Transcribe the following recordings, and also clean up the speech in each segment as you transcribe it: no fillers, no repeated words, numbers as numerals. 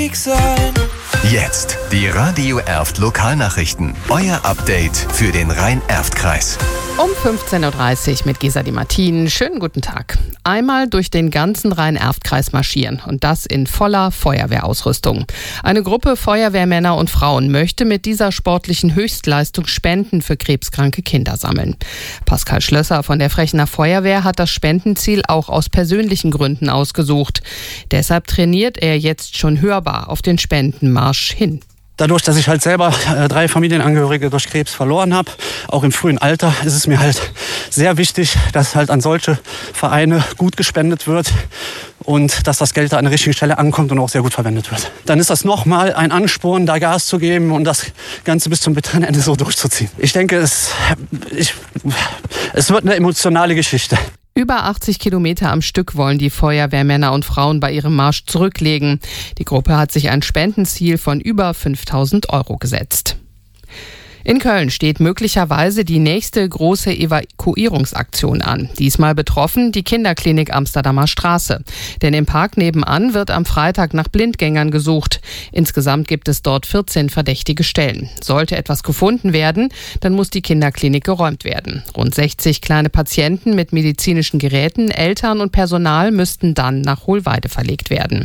Jetzt die Radio Erft Lokalnachrichten. Euer Update für den Rhein-Erft-Kreis. Um 15.30 Uhr mit Gesa Di Martin. Schönen guten Tag. Einmal durch den ganzen Rhein-Erft-Kreis marschieren und das in voller Feuerwehrausrüstung. Eine Gruppe Feuerwehrmänner und Frauen möchte mit dieser sportlichen Höchstleistung Spenden für krebskranke Kinder sammeln. Pascal Schlösser von der Frechener Feuerwehr hat das Spendenziel auch aus persönlichen Gründen ausgesucht. Deshalb trainiert er jetzt schon hörbar auf den Spendenmarsch hin. Dadurch, dass ich halt selber 3 Familienangehörige durch Krebs verloren habe, auch im frühen Alter, ist es mir halt sehr wichtig, dass halt an solche Vereine gut gespendet wird und dass das Geld da an der richtigen Stelle ankommt und auch sehr gut verwendet wird. Dann ist das nochmal ein Ansporn, da Gas zu geben und das Ganze bis zum bitteren Ende so durchzuziehen. Ich denke, es wird eine emotionale Geschichte. Über 80 Kilometer am Stück wollen die Feuerwehrmänner und Frauen bei ihrem Marsch zurücklegen. Die Gruppe hat sich ein Spendenziel von über 5.000 € gesetzt. In Köln steht möglicherweise die nächste große Evakuierungsaktion an. Diesmal betroffen die Kinderklinik Amsterdamer Straße. Denn im Park nebenan wird am Freitag nach Blindgängern gesucht. Insgesamt gibt es dort 14 verdächtige Stellen. Sollte etwas gefunden werden, dann muss die Kinderklinik geräumt werden. Rund 60 kleine Patienten mit medizinischen Geräten, Eltern und Personal müssten dann nach Hohlweide verlegt werden.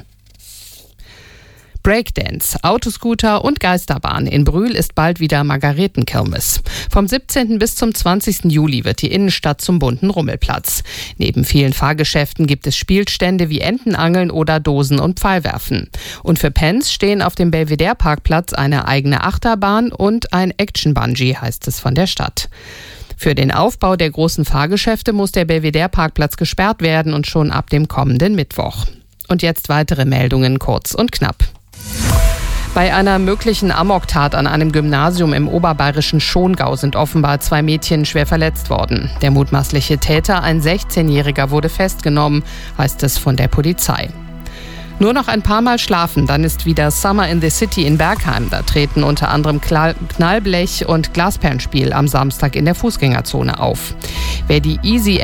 Breakdance, Autoscooter und Geisterbahn. In Brühl ist bald wieder Margaretenkirmes. Vom 17. bis zum 20. Juli wird die Innenstadt zum bunten Rummelplatz. Neben vielen Fahrgeschäften gibt es Spielstände wie Entenangeln oder Dosen- und Pfeilwerfen. Und für Pens stehen auf dem Belvedere-Parkplatz eine eigene Achterbahn und ein Action-Bungee, heißt es von der Stadt. Für den Aufbau der großen Fahrgeschäfte muss der Belvedere-Parkplatz gesperrt werden und schon ab dem kommenden Mittwoch. Und jetzt weitere Meldungen kurz und knapp. Bei einer möglichen Amoktat an einem Gymnasium im oberbayerischen Schongau sind offenbar 2 Mädchen schwer verletzt worden. Der mutmaßliche Täter, ein 16-Jähriger, wurde festgenommen, heißt es von der Polizei. Nur noch ein paar Mal schlafen, dann ist wieder Summer in the City in Bergheim. Da treten unter anderem Knallblech und Glasperlenspiel am Samstag in der Fußgängerzone auf. Wer die Easy